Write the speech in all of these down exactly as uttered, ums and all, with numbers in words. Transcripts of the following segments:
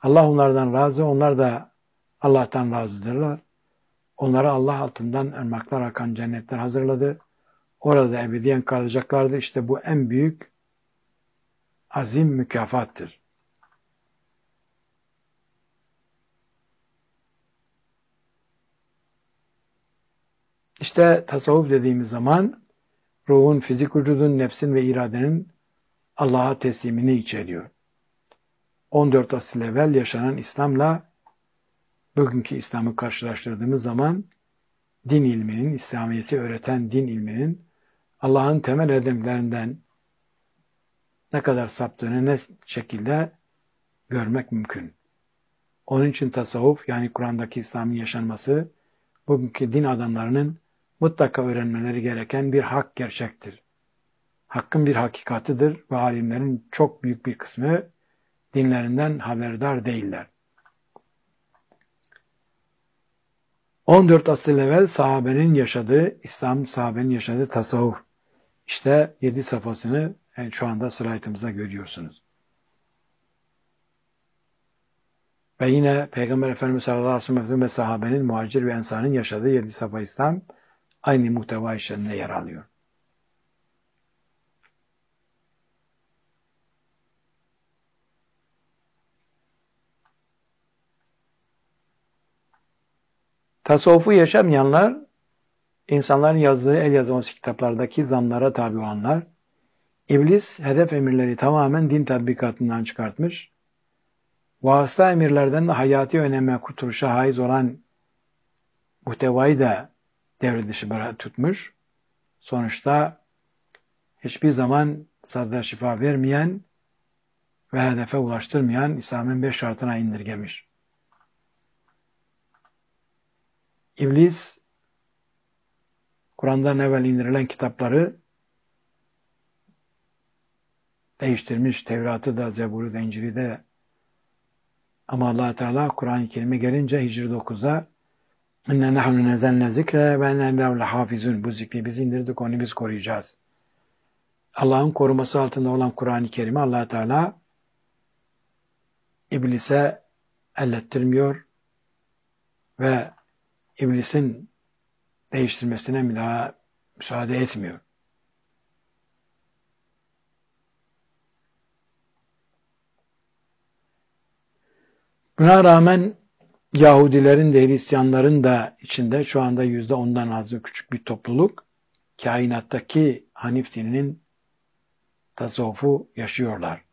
Allah onlardan razı, onlar da Allah'tan razıdırlar. Onlara Allah altından ırmaklar akan cennetler hazırladı. Orada ebediyen kalacaklardı. İşte bu en büyük azim mükafattır. İşte tasavvuf dediğimiz zaman ruhun, fizik vücudun, nefsin ve iradenin Allah'a teslimini içeriyor. on dört asıl evvel yaşanan İslam'la bugünkü İslam'ı karşılaştırdığımız zaman din ilminin, İslamiyet'i öğreten din ilminin Allah'ın temel erdemlerinden ne kadar saptığını ne şekilde görmek mümkün. Onun için tasavvuf, yani Kur'an'daki İslam'ın yaşanması, bugünkü din adamlarının mutlaka öğrenmeleri gereken bir hak gerçektir. Hakkın bir hakikatıdır ve alimlerin çok büyük bir kısmı dinlerinden haberdar değiller. on dört asıl evvel sahabenin yaşadığı, İslam sahabenin yaşadığı tasavvuf. İşte yedi safhasını yani şu anda slaytımıza görüyorsunuz. Ve yine Peygamber Efendimiz sallallahu aleyhi ve sellem ve sahabenin, muhacir ve ensarın yaşadığı yedi safha İslam aynı muhteva içerisinde yer alıyor. Tasavvufu yaşamayanlar, insanların yazdığı el yazması kitaplardaki zanlara tabi olanlar, İblis hedef emirleri tamamen din tatbikatından çıkartmış, vasıta emirlerden de hayati öneme kurtuluşa haiz olan muhtevayı da devre dışı tutmuş. Sonuçta hiçbir zaman sadra şifa vermeyen ve hedefe ulaştırmayan İslam'ın beş şartına indirgemiş. İblis, Kur'an'dan evvel indirilen kitapları değiştirmiş. Tevrat'ı da, Zebur'u da, İncil'i de. Ama Allah Teala Kur'an-ı Kerim'e gelince Hicr dokuzda İnne nahnu nezelne zikre ve inne lehu lehafizun. Bu zikri biz indirdik, onu biz koruyacağız. Allah'ın koruması altında olan Kur'an-ı Kerim'i Allah Teala İblise ellettirmiyor ve İblisin değiştirmesine bir daha müsaade etmiyor. Buna rağmen Yahudilerin de Hristiyanların da içinde şu anda yüzde ondan az küçük bir topluluk kainattaki Hanif dininin tasavvufu yaşıyorlar.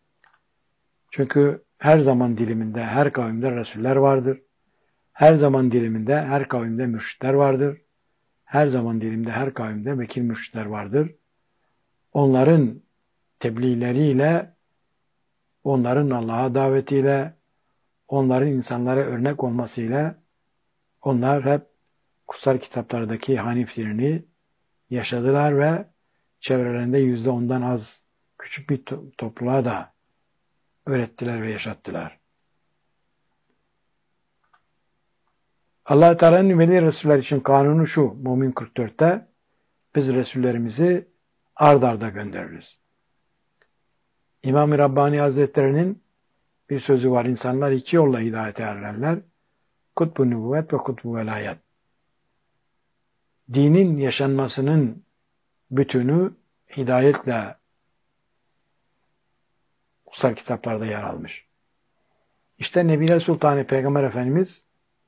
Çünkü her zaman diliminde, her kavimde Resuller vardır. Her zaman diliminde, her kavimde mürşitler vardır. Her zaman dilimde, her kavimde vekil mürşitler vardır. Onların tebliğleriyle, onların Allah'a davetiyle, onların insanlara örnek olmasıyla onlar hep kutsal kitaplardaki Hanif dinini yaşadılar ve çevrelerinde yüzde ondan az küçük bir to- topluluğa da öğrettiler ve yaşattılar. Allah Teala'nın veli Resuller için kanunu şu, Mümin kırk dörtte biz Resullerimizi ard arda göndeririz. İmam-ı Rabbani Hazretleri'nin bir sözü var, insanlar iki yolla hidayete ererler. Kutbu nübüvvet ve kutbu velayet. Dinin yaşanmasının bütünü hidayetle kutsal kitaplarda yer almış. İşte Nebile Sultanı Peygamber Efendimiz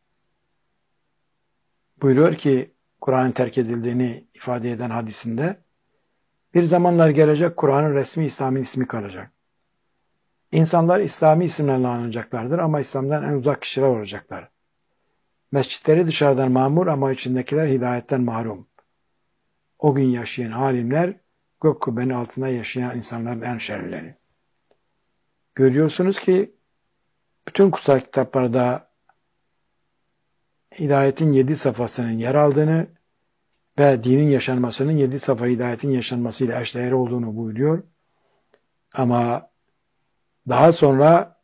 buyuruyor ki Kur'an'ın terk edildiğini ifade eden hadisinde bir zamanlar gelecek Kur'an'ın resmi İslam'ın ismi kalacak. İnsanlar İslami isimlerle anılacaklardır ama İslam'dan en uzak kişiler olacaklar. Mescitleri dışarıdan mamur ama içindekiler hidayetten mahrum. O gün yaşayan alimler gök kubbenin altında yaşayan insanların en şerlileri. Görüyorsunuz ki bütün kutsal kitaplarda hidayetin yedi safhasının yer aldığını ve dinin yaşanmasının yedi safha hidayetin yaşanmasıyla eşdeğer olduğunu buyuruyor. Ama daha sonra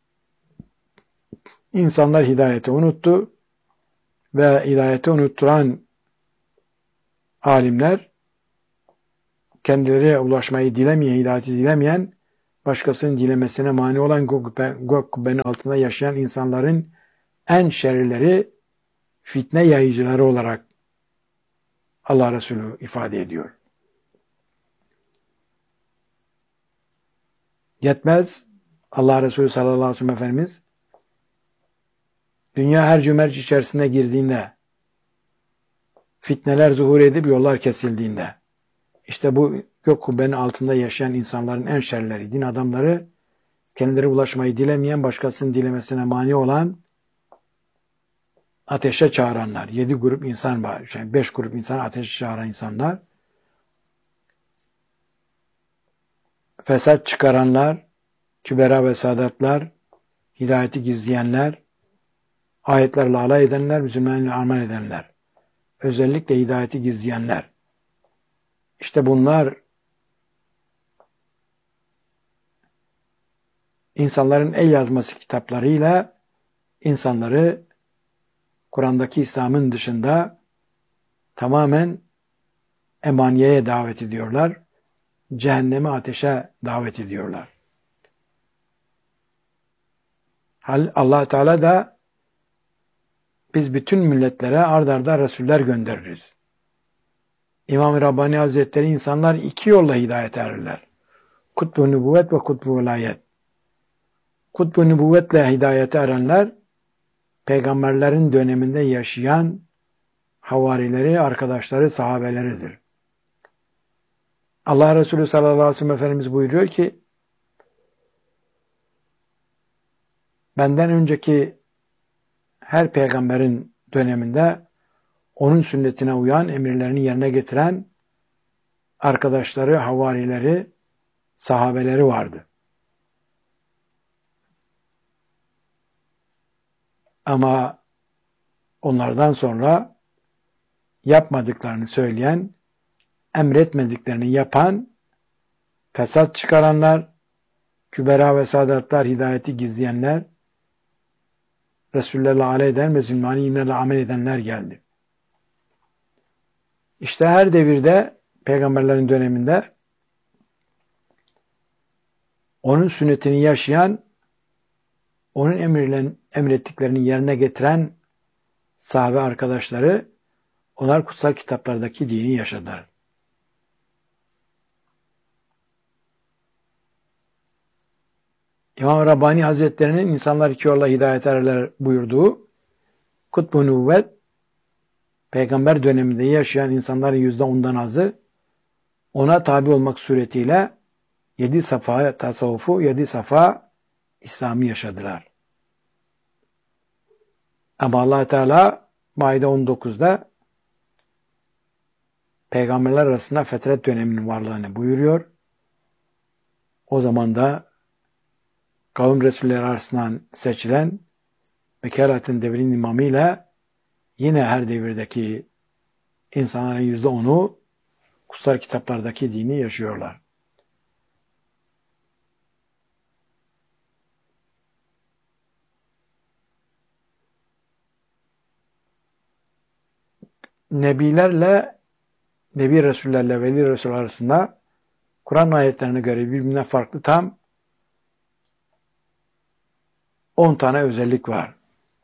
insanlar hidayeti unuttu ve hidayeti unutturan alimler kendileri ulaşmayı dilemeyen, hidayeti dilemeyen başkasının dilemesine mani olan gök kubbenin altında yaşayan insanların en şerlileri, fitne yayıcıları olarak Allah Resulü ifade ediyor. Yetmez, Allah Resulü sallallahu aleyhi ve sellem Efendimiz dünya her cümerç içerisine girdiğinde, fitneler zuhur edip yollar kesildiğinde, işte bu gök kubbenin altında yaşayan insanların en şerleri, din adamları, kendileri ulaşmayı dilemeyen, başkasının dilemesine mani olan, ateşe çağıranlar, yedi grup insan var, yani beş grup insan ateşe çağıran insanlar, fesat çıkaranlar, kübera ve sadatlar, hidayeti gizleyenler, ayetlerle alay edenler, Müslümanlarla amel edenler, özellikle hidayeti gizleyenler. İşte bunlar insanların el yazması kitaplarıyla insanları Kur'an'daki İslam'ın dışında tamamen emaniyeye davet ediyorlar. Cehenneme, ateşe davet ediyorlar. Allah Teala da biz bütün milletlere ard arda Resuller göndeririz. İmam-ı Rabbani Hazretleri insanlar iki yolla hidayete erirler. Kutbu nübüvvet ve kutbu velayet. Kutbu nübüvvetle hidayete erenler peygamberlerin döneminde yaşayan havarileri, arkadaşları, sahabeleridir. Allah Resulü sallallahu aleyhi ve sellem Efendimiz buyuruyor ki benden önceki her peygamberin döneminde onun sünnetine uyan, emirlerini yerine getiren arkadaşları, havarileri, sahabeleri vardı. Ama onlardan sonra yapmadıklarını söyleyen, emretmediklerini yapan, fesat çıkaranlar, kübera ve sadatlar, hidayeti gizleyenler, Resullerle alay eden ve zülmani ilimlerle amel edenler geldi. İşte her devirde, peygamberlerin döneminde onun sünnetini yaşayan, onun emirlerini, emrettiklerini yerine getiren sahabe arkadaşları, onlar kutsal kitaplardaki dini yaşadılar. İmam Rabbani Hazretleri'nin insanlar iki yolla hidayet ererler buyurduğu Kutbu Nübüvvet, peygamber döneminde yaşayan insanların yüzde ondan azı ona tabi olmak suretiyle yedi safa tasavvufu, yedi safa İslam'ı yaşadılar. Ama Allah Teala Maide on dokuzda peygamberler arasında fetret döneminin varlığını buyuruyor. O zaman da kavim Resulleri arasından seçilen Bekaratin devrinin imamıyla yine her devirdeki insanların yüzde onu kutsal kitaplardaki dini yaşıyorlar. Nebilerle, Nebi Resullerle Veli Resul arasında Kur'an ayetlerine göre birbirine farklı tam on tane özellik var.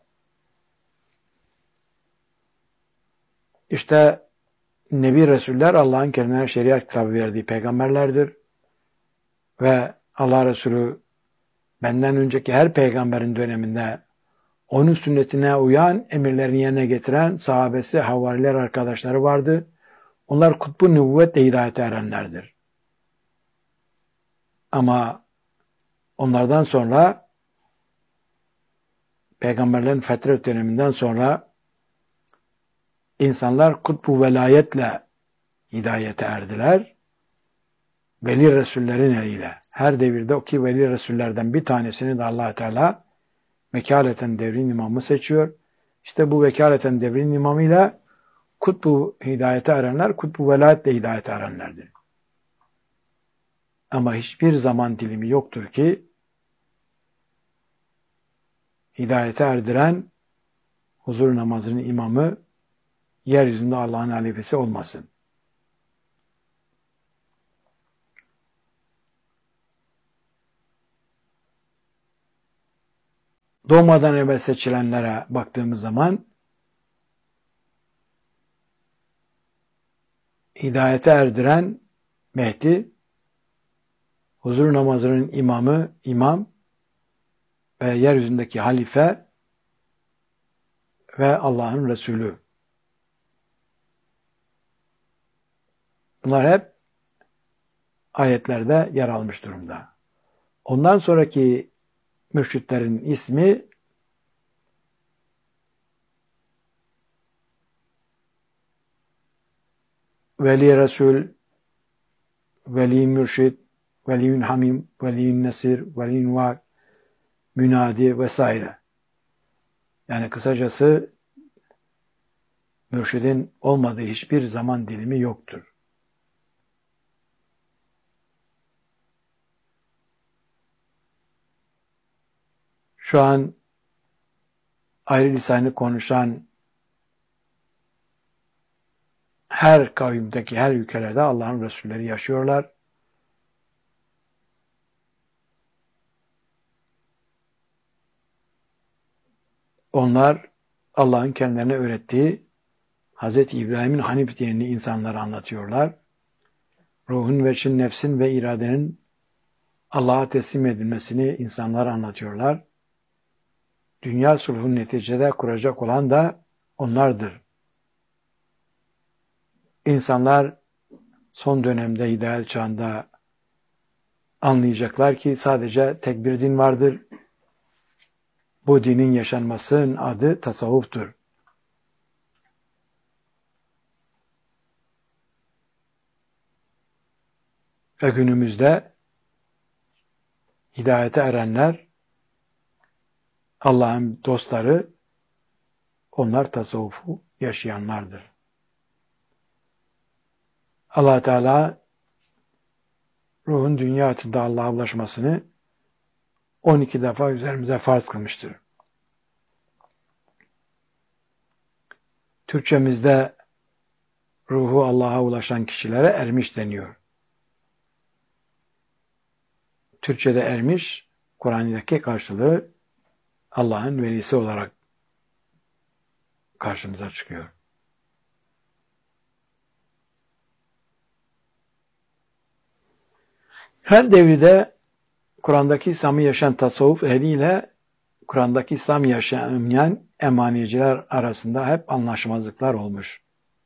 İşte Nebi Resuller Allah'ın kendine şeriat kitabı verdiği peygamberlerdir. Ve Allah Resulü benden önceki her peygamberin döneminde onun sünnetine uyan, emirlerini yerine getiren sahabesi, havariler, arkadaşları vardı. Onlar kutbu nübüvvetle hidayete erenlerdir. Ama onlardan sonra peygamberlerin fetret döneminden sonra insanlar kutbu velayetle hidayete erdiler. Veli Resullerin eliyle. Her devirde o ki Veli Resullerden bir tanesini de Allah Teala vekaleten devrin imamı seçiyor. İşte bu vekaleten devrin imamıyla kutbu hidayete erenler, kutbu velayetle hidayete erenlerdir. Ama hiçbir zaman dilimi yoktur ki hidayete erdiren huzur namazının imamı yeryüzünde Allah'ın halifesi olmasın. Doğmadan evvel seçilenlere baktığımız zaman hidayete erdiren Mehdi, huzur namazının imamı, imam ve yeryüzündeki halife ve Allah'ın Resulü. Bunlar hep ayetlerde yer almış durumda. Ondan sonraki mürşitlerin ismi Veli Resul, Veli Mürşid, Veli Hamim, Veli Nesir, Veli Vak, Münadi vesaire. Yani kısacası mürşidin olmadığı hiçbir zaman dilimi yoktur. Şu an ayrı lisanı konuşan her kavimdeki, her ülkelerde Allah'ın Resulleri yaşıyorlar. Onlar Allah'ın kendilerine öğrettiği Hazreti İbrahim'in Hanif dinini insanlara anlatıyorlar. Ruhun ve çin, nefsin ve iradenin Allah'a teslim edilmesini insanlara anlatıyorlar. Dünya sulhunu neticede kuracak olan da onlardır. İnsanlar son dönemde hidayet çağında anlayacaklar ki sadece tek bir din vardır. Bu dinin yaşanmasının adı tasavvuftur. Ve günümüzde hidayete erenler, Allah'ın dostları, onlar tasavvufu yaşayanlardır. Allah Teala ruhun dünya hayatında Allah'a ulaşmasını on iki defa üzerimize farz kılmıştır. Türkçemizde ruhu Allah'a ulaşan kişilere ermiş deniyor. Türkçede ermiş, Kur'an'daki karşılığı Allah'ın velisi olarak karşımıza çıkıyor. Her devirde Kur'an'daki İslam'ı yaşayan tasavvuf ehliyle Kur'an'daki İslam'ı yaşayan emaniyeciler arasında hep anlaşmazlıklar olmuş.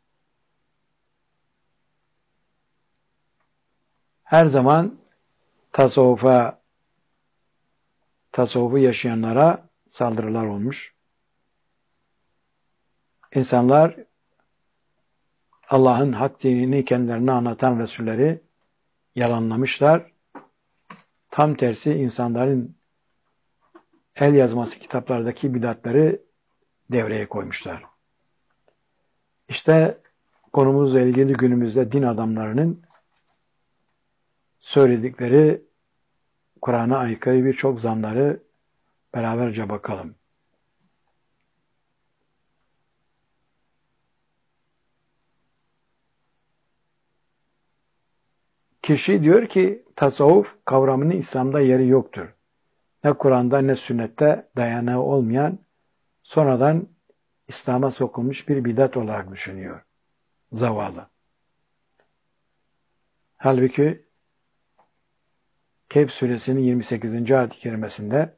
Her zaman tasavvufa, tasavvufu yaşayanlara saldırılar olmuş. İnsanlar Allah'ın hak dinini kendilerine anlatan Resulleri yalanlamışlar. Tam tersi insanların el yazması kitaplardaki bidatları devreye koymuşlar. İşte konumuzla ilgili günümüzde din adamlarının söyledikleri Kur'an'a aykırı birçok zanları beraberce bakalım. Kişi diyor ki tasavvuf kavramının İslam'da yeri yoktur. Ne Kur'an'da ne sünnette dayanağı olmayan sonradan İslam'a sokulmuş bir bidat olarak düşünüyor. Zavallı. Halbuki Kehf suresinin yirmi sekizinci ayet-i kerimesinde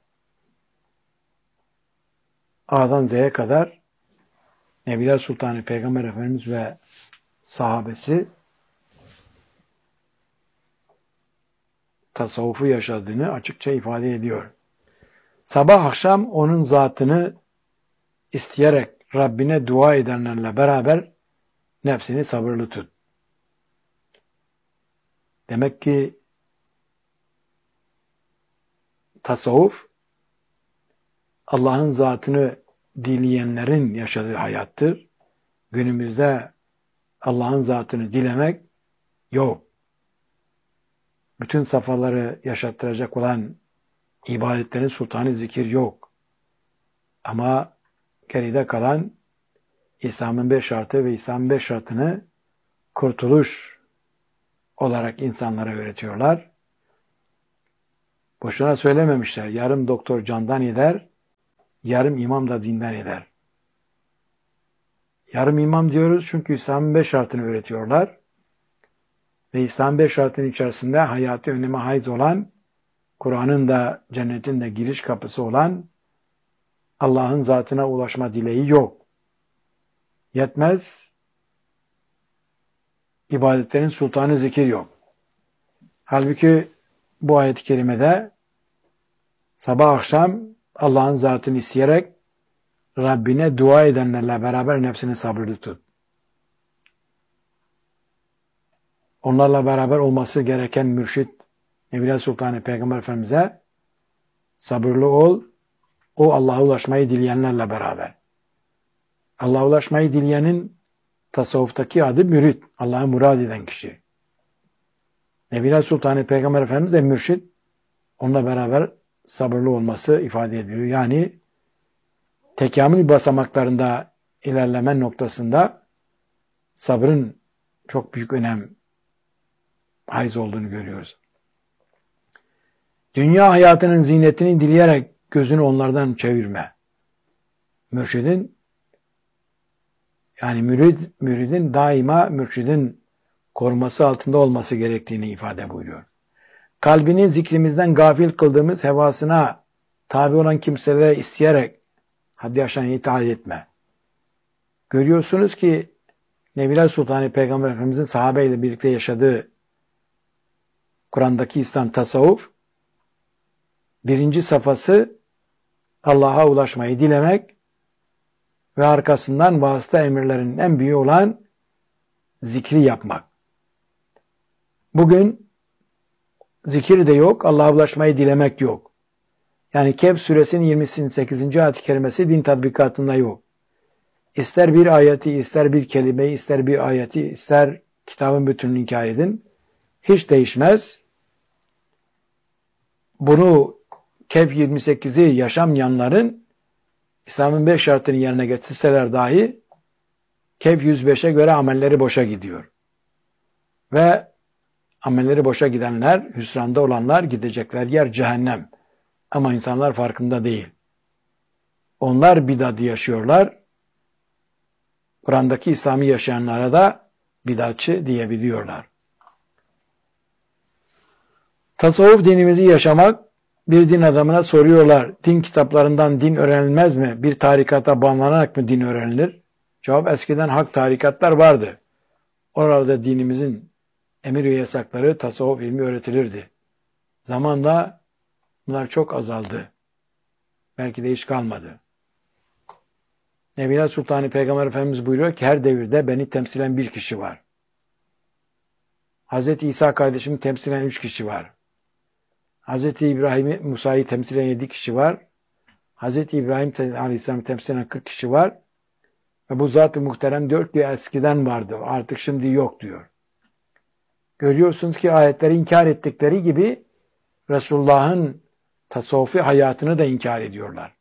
A'dan Z'ye kadar Nebiler Sultanı Peygamber Efendimiz ve sahabesi tasavvufu yaşadığını açıkça ifade ediyor. Sabah akşam onun zatını isteyerek Rabbine dua edenlerle beraber nefsini sabırlı tut. Demek ki tasavvuf Allah'ın zatını dileyenlerin yaşadığı hayattır. Günümüzde Allah'ın zatını dilemek yok. Bütün safhaları yaşattıracak olan ibadetlerin sultanı zikir yok. Ama geride kalan İslam'ın beş şartı ve İslam'ın beş şartını kurtuluş olarak insanlara öğretiyorlar. Boşuna söylememişler. Yarım doktor candan gider, yarım imam da dinden eder. Yarım imam diyoruz çünkü İslam'ın beş şartını öğretiyorlar. Ve İslam'ın beş şartının içerisinde hayati öneme haiz olan, Kur'an'ın da cennetin de giriş kapısı olan Allah'ın zatına ulaşma dileği yok. Yetmez, ibadetlerin sultanı zikir yok. Halbuki bu ayet-i kerimede sabah akşam Allah'ın zatını isteyerek Rabbine dua edenlerle beraber nefsini sabırlı tut. Onlarla beraber olması gereken mürşit Nebiler Sultanı Peygamber Efendimiz'e sabırlı ol, o Allah'a ulaşmayı dileyenlerle beraber. Allah'a ulaşmayı dileyenin tasavvuftaki adı mürit, Allah'a murad eden kişi. Nebiler Sultanı Peygamber Efendimiz de mürşit, onunla beraber sabırlı olması ifade ediliyor. Yani tekamül basamaklarında ilerleme noktasında sabrın çok büyük önem haiz olduğunu görüyoruz. Dünya hayatının zinetini dileyerek gözünü onlardan çevirme. Mürşidin, yani mürid, müridin daima mürşidin koruması altında olması gerektiğini ifade buyuruyor. Kalbini zikrimizden gafil kıldığımız hevasına tabi olan kimselere isteyerek haddi aşan itaat etme. Görüyorsunuz ki Nebiler Sultanı Peygamber Efendimiz'in sahabeyle birlikte yaşadığı Kur'an'daki İslam tasavvuf birinci safhası Allah'a ulaşmayı dilemek ve arkasından vasıta emirlerinin en büyüğü olan zikri yapmak. Bugün zikir de yok, Allah'a ulaşmayı dilemek yok. Yani Kehf suresinin yirmi sekizinci ayet-i kerimesi din tatbikatında yok. İster bir ayeti, ister bir kelimeyi, ister bir ayeti, ister kitabın bütününü inkar edin. Hiç değişmez. Bunu Kehf yirmi sekizi yaşamayanların İslam'ın beş şartını yerine getirseler dahi Kehf yüz beşe göre amelleri boşa gidiyor. Ve amelleri boşa gidenler, hüsranda olanlar gidecekler yer cehennem. Ama insanlar farkında değil. Onlar bidatı yaşıyorlar. Kur'an'daki İslam'ı yaşayanlara da bidatçı diyebiliyorlar. Tasavvuf dinimizi yaşamak, bir din adamına soruyorlar, din kitaplarından din öğrenilmez mi? Bir tarikata bağlanarak mı din öğrenilir? Cevap, eskiden hak tarikatlar vardı. Orada dinimizin emir ve yasakları, tasavvuf ilmi öğretilirdi. Zamanla bunlar çok azaldı. Belki de hiç kalmadı. Nebiler Sultanı Peygamber Efendimiz buyuruyor ki her devirde beni temsilen bir kişi var. Hazreti İsa kardeşimi temsilen üç kişi var. Hazreti İbrahim'i, Musa'yı temsilen yedi kişi var. Hazreti İbrahim Aleyhisselam'ı temsilen kırk kişi var. Ve bu zat-ı muhterem diyor ki eskiden vardı, artık şimdi yok diyor. Görüyorsunuz ki ayetleri inkar ettikleri gibi Resulullah'ın tasavvufi hayatını da inkar ediyorlar.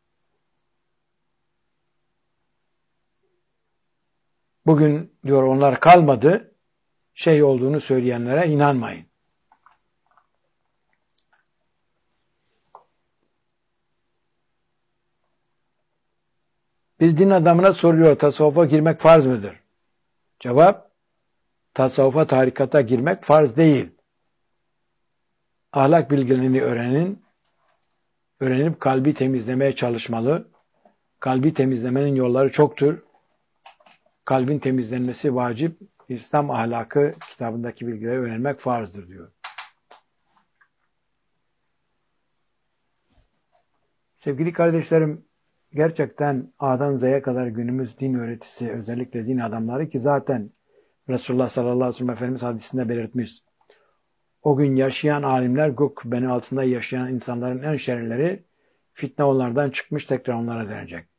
Bugün diyor onlar kalmadı, şey olduğunu söyleyenlere inanmayın. Bir din adamına soruyor, tasavvufa girmek farz mıdır? Cevap, tasavvufa, tarikata girmek farz değil. Ahlak bilgilerini öğrenin, öğrenip kalbi temizlemeye çalışmalı. Kalbi temizlemenin yolları çoktur. Kalbin temizlenmesi vacip. İslam ahlakı kitabındaki bilgileri öğrenmek farzdır diyor. Sevgili kardeşlerim, gerçekten A'dan Z'ye kadar günümüz din öğretisi, özellikle din adamları ki zaten Resulullah sallallahu aleyhi ve sellem Efendimiz hadisinde belirtmiş. O gün yaşayan alimler, gök kubbenin altında yaşayan insanların en şerlileri, fitne onlardan çıkmış tekrar onlara dönecek.